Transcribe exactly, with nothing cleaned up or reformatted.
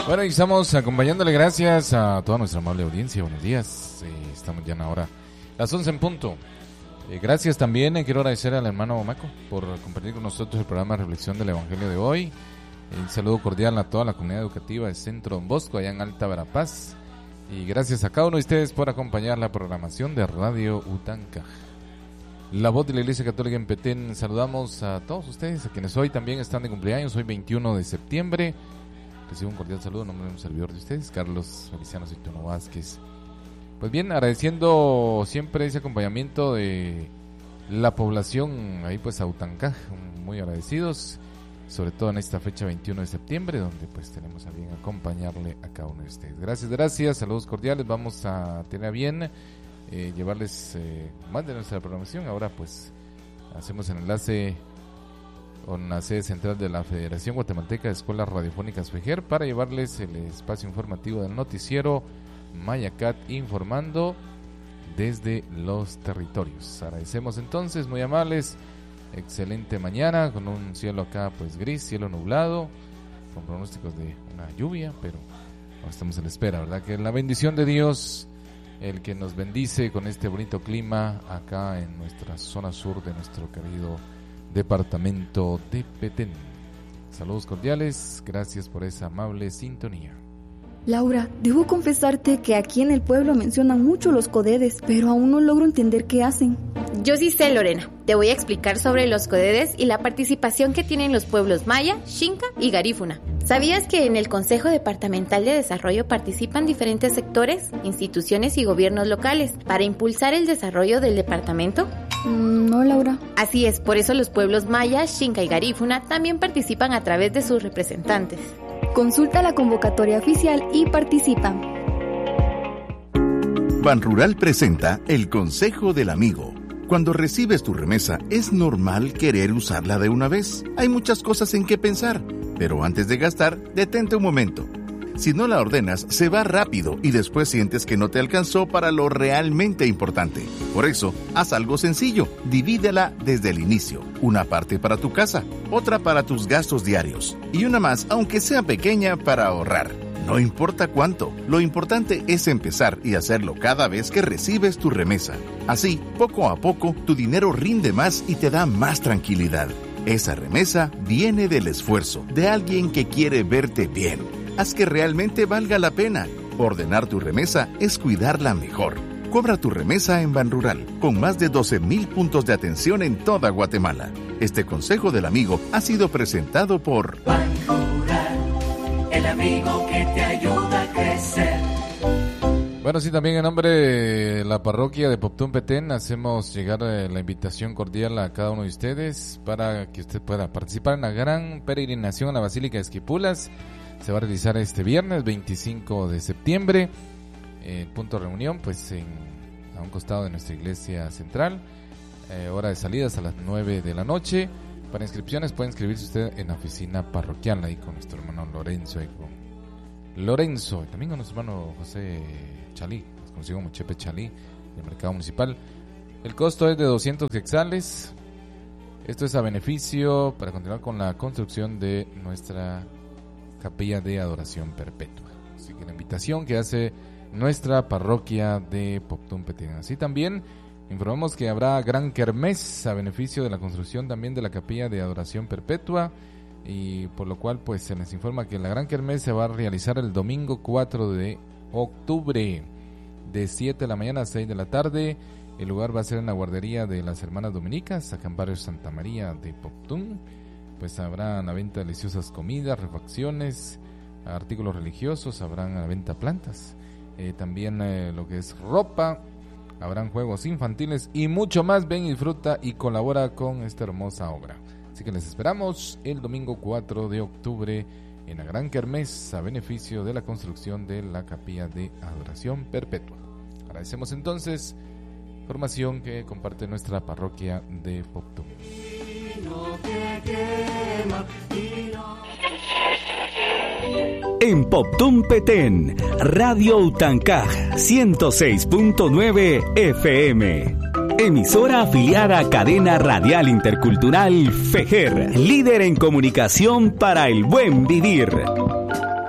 Bueno, y estamos acompañándole, gracias a toda nuestra amable audiencia. Buenos días, eh, estamos ya en la hora, las once en punto. Eh, gracias también, eh, quiero agradecer al hermano Maco por compartir con nosotros el programa Reflexión del Evangelio de hoy. Eh, un saludo cordial a toda la comunidad educativa del Centro Don Bosco, allá en Alta Verapaz. Y gracias a cada uno de ustedes por acompañar la programación de Radio Utancaj. La voz de la Iglesia Católica en Petén. Saludamos a todos ustedes, a quienes hoy también están de cumpleaños, hoy veintiuno de septiembre. Recibo un cordial saludo en nombre de un servidor de ustedes, Carlos Feliciano Citono Vázquez. Pues bien, agradeciendo siempre ese acompañamiento de la población ahí pues a Utancaj, muy agradecidos, sobre todo en esta fecha veintiuno de septiembre, donde pues tenemos a bien acompañarle a cada uno de ustedes. Gracias, gracias, saludos cordiales, vamos a tener a bien eh, llevarles eh, más de nuestra programación. Ahora pues hacemos el enlace con la sede central de la Federación Guatemalteca de Escuelas Radiofónicas FEGER para llevarles el espacio informativo del noticiero Mayacat, informando desde los territorios. Agradecemos entonces, muy amables, excelente mañana con un cielo acá pues gris, cielo nublado, con pronósticos de una lluvia, pero no estamos a la espera, ¿verdad? Que la bendición de Dios, el que nos bendice con este bonito clima acá en nuestra zona sur de nuestro querido departamento de Petén. Saludos cordiales, gracias por esa amable sintonía. Laura, debo confesarte que aquí en el pueblo mencionan mucho los codedes, pero aún no logro entender qué hacen. Yo sí sé, Lorena. Te voy a explicar sobre los codedes y la participación que tienen los pueblos Maya, Xinca y Garífuna. ¿Sabías que en el Consejo Departamental de Desarrollo participan diferentes sectores, instituciones y gobiernos locales para impulsar el desarrollo del departamento? Mm, no, Laura. Así es, por eso los pueblos Maya, Xinca y Garífuna también participan a través de sus representantes. Consulta la convocatoria oficial y participa. Banrural presenta el Consejo del Amigo. Cuando recibes tu remesa, es normal querer usarla de una vez. Hay muchas cosas en que pensar, pero antes de gastar, detente un momento. Si no la ordenas, se va rápido y después sientes que no te alcanzó para lo realmente importante. Por eso, haz algo sencillo. Divídela desde el inicio. Una parte para tu casa, otra para tus gastos diarios y una más, aunque sea pequeña, para ahorrar. No importa cuánto, lo importante es empezar y hacerlo cada vez que recibes tu remesa. Así, poco a poco, tu dinero rinde más y te da más tranquilidad. Esa remesa viene del esfuerzo de alguien que quiere verte bien. Haz que realmente valga la pena. Ordenar tu remesa es cuidarla mejor. Cobra tu remesa en Banrural, con más de doce mil puntos de atención en toda Guatemala. Este Consejo del Amigo ha sido presentado por Banrural, el amigo que te ayuda a crecer. Bueno, sí, también en nombre de la parroquia de Poptún Petén hacemos llegar la invitación cordial a cada uno de ustedes para que usted pueda participar en la gran peregrinación a la Basílica de Esquipulas. Se va a realizar este viernes veinticinco de septiembre. El punto de reunión pues en, a un costado de nuestra iglesia central. Eh, hora de salidas a las nueve de la noche. Para inscripciones puede inscribirse usted en la oficina parroquial ahí con nuestro hermano Lorenzo y con Lorenzo y también con nuestro hermano José Chalí, nos conocido como Chepe Chalí, del mercado municipal. El costo es de doscientos quetzales. Esto es a beneficio para continuar con la construcción de nuestra capilla de adoración perpetua. Así que la invitación que hace nuestra parroquia de Poptún Petén. Así también informamos que habrá gran kermés a beneficio de la construcción también de la capilla de adoración perpetua, y por lo cual pues se les informa que la gran kermés se va a realizar el domingo cuatro de octubre de siete de la mañana a seis de la tarde. El lugar va a ser en la guardería de las Hermanas Dominicas, acá en barrio Santa María de Poptún. Pues habrá a la venta deliciosas comidas, refacciones, artículos religiosos, habrán a la venta plantas, eh, también eh, lo que es ropa, habrán juegos infantiles y mucho más. Ven, disfruta y colabora con esta hermosa obra. Así que les esperamos el domingo cuatro de octubre en la gran kermés a beneficio de la construcción de la capilla de adoración perpetua. Agradecemos entonces información que comparte nuestra parroquia de Poptún. En Poptún Petén, Radio Utancaj ciento seis punto nueve F M. Emisora afiliada a Cadena Radial Intercultural FEGER, líder en comunicación para el buen vivir.